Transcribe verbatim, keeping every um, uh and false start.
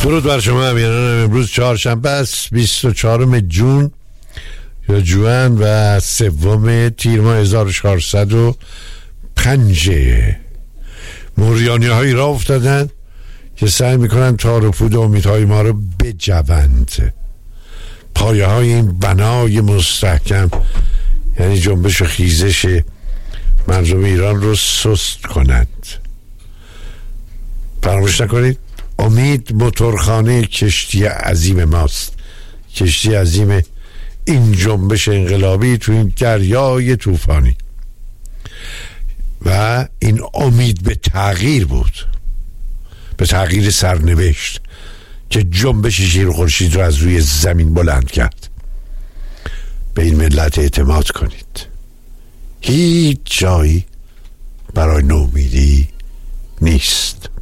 درود بر شما همینانم. امروز چهارشنبه است، بیست و چهارم جون یا جوان و سوم تیر ماه هزار و چهارصد و پنج. موریانی هایی را افتادن که سعی میکنن تار و پود امیدهای ما رو بجوند. پایه های این بنای مستحکم یعنی جنبش و خیزش مردم ایران رو سست کنند. فراموش نکنید امید موتورخانه کشتی عظیم ماست، کشتی عظیم این جنبش انقلابی تو این دریای طوفانی. و این امید به تغییر بود، به تغییر سرنوشت که جنبش شیر خورشید رو از روی زمین بلند کرد. به این ملت اعتماد کنید، هیچ جایی برای نومیدی نیست.